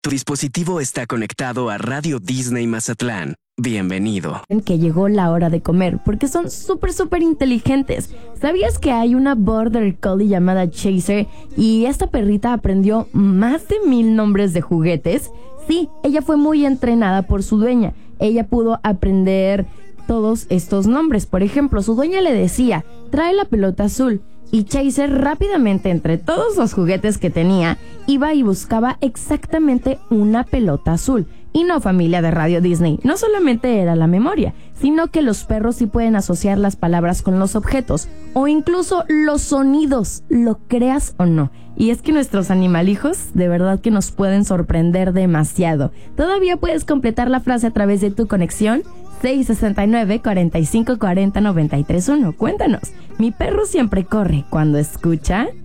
Tu dispositivo está conectado a Radio Disney Mazatlán. Bienvenido. Que llegó la hora de comer, porque son súper inteligentes. ¿Sabías que hay una Border Collie llamada Chaser y esta perrita aprendió más de 1000 nombres de juguetes? Sí, ella fue muy entrenada por su dueña. Ella pudo aprender todos estos nombres. Por ejemplo, su dueña le decía, trae la pelota azul. Y Chaser rápidamente, entre todos los juguetes que tenía, iba y buscaba exactamente una pelota azul. Y no, familia de Radio Disney, no solamente era la memoria, sino que los perros sí pueden asociar las palabras con los objetos o incluso los sonidos, lo creas o no. Y es que nuestros animalijos de verdad que nos pueden sorprender demasiado. Todavía puedes completar la frase a través de tu conexión 669-4540-931. Cuéntanos, mi perro siempre corre cuando escucha...